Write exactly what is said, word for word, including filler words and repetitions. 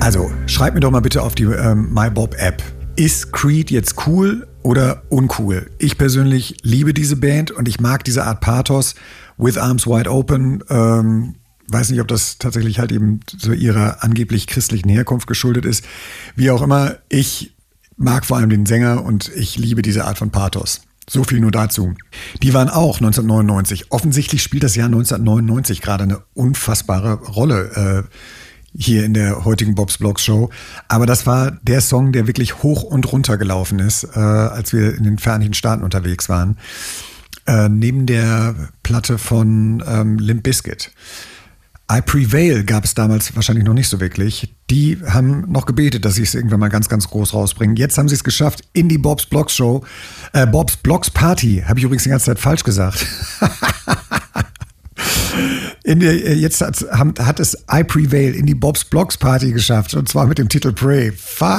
Also, schreibt mir doch mal bitte auf die ähm, MyBob-App. Ist Creed jetzt cool oder uncool? Ich persönlich liebe diese Band und ich mag diese Art Pathos. With Arms Wide Open, ähm, weiß nicht, ob das tatsächlich halt eben so ihrer angeblich christlichen Herkunft geschuldet ist. Wie auch immer, ich mag vor allem den Sänger und ich liebe diese Art von Pathos. So viel nur dazu. Die waren auch neunzehnhundertneunundneunzig. Offensichtlich spielt das Jahr neunzehnhundertneunundneunzig gerade eine unfassbare Rolle äh, hier in der heutigen Bob's Blog Show. Aber das war der Song, der wirklich hoch und runter gelaufen ist, äh, als wir in den Vereinigten Staaten unterwegs waren. Äh, neben der Platte von ähm, Limp Bizkit. I Prevail gab es damals wahrscheinlich noch nicht so wirklich. Die haben noch gebetet, dass sie es irgendwann mal ganz, ganz groß rausbringen. Jetzt haben sie es geschafft in die Bob's Blog Show. Äh, Bob's Blogs Party, habe ich übrigens die ganze Zeit falsch gesagt. In der, jetzt hat, hat es I Prevail in die Bob's Blogs Party geschafft. Und zwar mit dem Titel Pray.